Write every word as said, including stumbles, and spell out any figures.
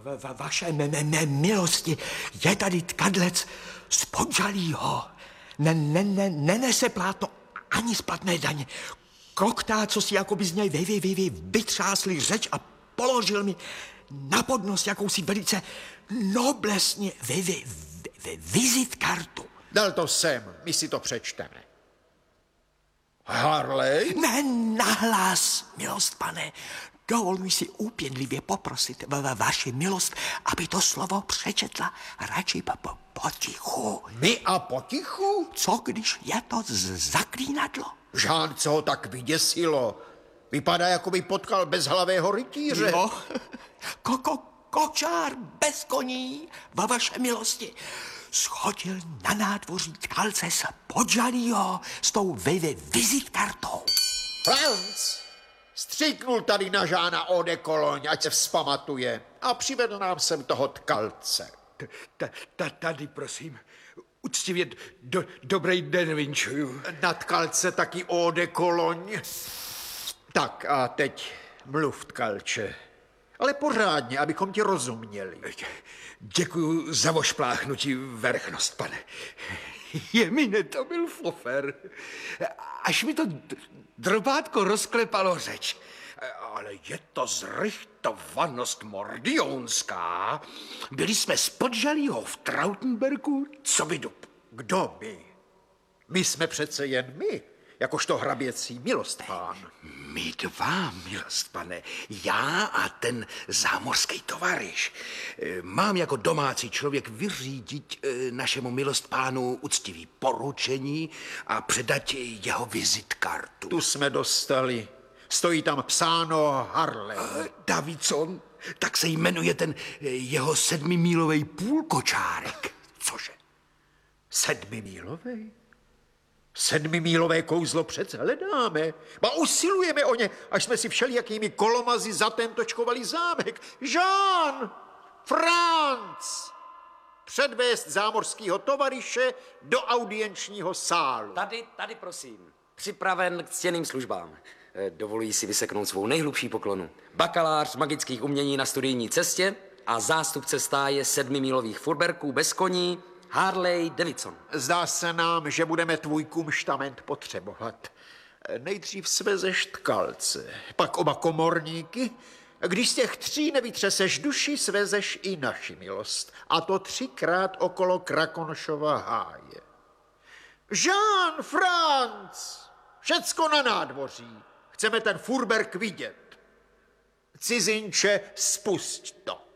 Va, va, vaše me, me, me milosti, je tady tkadlec z Podžalího. Ne, ne, ne, nenese plátno ani splatné daně. Koktá, co si jakoby z něj vy, vy, vy, vy, vytřásli řeč a položil mi na podnos jakousi velice noblesně vy, vy, vy, vizitkartu. Dal to sem, my si to přečteme. Harley? Ne, nahlas, milost pane. Dovoluji si úpěnlivě poprosit va, vaši milost, aby to slovo přečetla radši po, po, potichu. My a potichu? Co když je to z- zaklínadlo? Žán, co ho tak vyděsilo? Vypadá, jako by potkal bezhlavého rytíře. Jo, ko, ko, kočár bez koní, va vaše milosti. Schodil na nádvoří tkalce z Podžalího s tou vy, vy, vizitkartou. Franc stříknul tady na Žána eau de Cologne, ať se vzpamatuje, a přivedl nám sem toho tkalce. Ta, ta, tady, prosím, uctivě do, dobrý den vinčuju. Na tkalce taky eau de Cologne. Tak a teď mluv, tkalče. Ale pořádně, abychom ti rozuměli. Děkuju za vošpláchnutí verchnost, pane. Je mi ne, to byl fofer. Až mi to d- drobátko rozklepalo řeč. Ale je to zrychtovanost mordionská. Byli jsme z Podžalího v Trautenbergu, co by dub. Kdo my? My jsme přece jen my, jakožto hraběcí milostván. My dva, milost pane, já a ten zámořský tovaryš. Mám jako domácí člověk vyřídit našemu milostpánu úctivý poručení a předat jeho vizitkartu. Tu jsme dostali. Stojí tam psáno Harley. Davidson, tak se jmenuje ten jeho sedmimílovej půlkočárek. Cože? Sedmimílovej? Sedmimílové kouzlo přece hledáme. A usilujeme o ně, až jsme si všelijakými kolomazy zatentočkovali zámek. Jean! Franc! Předvést zámořského tovaryše do audienčního sálu. Tady, tady prosím. Připraven k ctěným službám. Dovoluji si vyseknout svou nejhlubší poklonu. Bakalář magických umění na studijní cestě a zástupce stáje sedmimílových furberků bez koní Harley Davidson. Zdá se nám, že budeme tvůj kumštament potřebovat. Nejdřív svezeš tkalce, pak oba komorníky. Když z těch tří nevytřeseš duši, svezeš i naši milost. A to třikrát okolo Krakonšova háje. Jean, Franc, všecko na nádvoří. Chceme ten furberk vidět. Cizinče, spusť to.